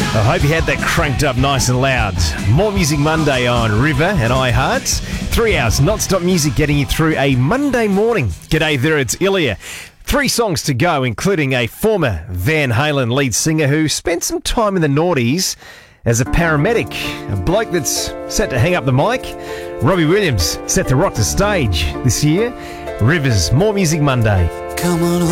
I hope you had that cranked up nice and loud. More Music Monday on River and iHeart. 3 hours non-stop music getting you through a Monday morning. G'day there, it's Ilya. 3 songs to go, including a former Van Halen lead singer who spent some time in the noughties as a paramedic. A bloke that's set to hang up the mic. Robbie Williams set to rock the stage this year. Rivers, More Music Monday. Come on.